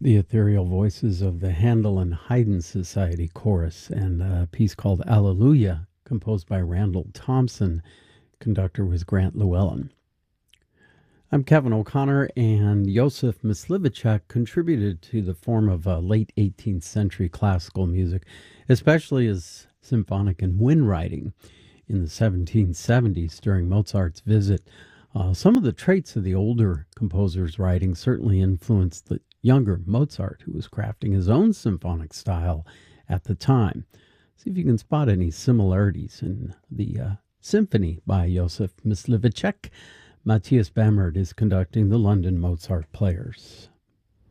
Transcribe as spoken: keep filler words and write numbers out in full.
The ethereal voices of the Handel and Haydn Society Chorus and a piece called Alleluia, composed by Randall Thompson. Conductor was Grant Llewellyn. I'm Kevin O'Connor, and Josef Myslivacek contributed to the form of uh, late eighteenth century classical music, especially his symphonic and wind writing in the seventeen seventies during Mozart's visit. Uh, some of the traits of the older composer's writing certainly influenced the younger Mozart, who was crafting his own symphonic style at the time. See if you can spot any similarities in the uh, symphony by Josef Myslivacek. Matthias Bamert is conducting the London Mozart Players.